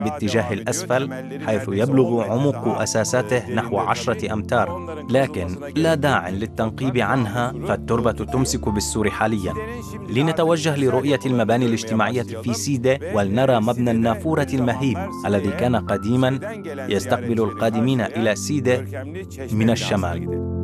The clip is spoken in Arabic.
باتجاه الأسفل، حيث يبلغ عمق أساساته نحو 10 أمتار، لكن لا داعي للتنقيب عنها فالتربة تمسك بالسور حاليا. لنتوجه لرؤية المباني الاجتماعية في سيدة، ولنرى مبنى النافورة المهيب الذي كان قديما يستقبل القادمين إلى سيدة من الشمال.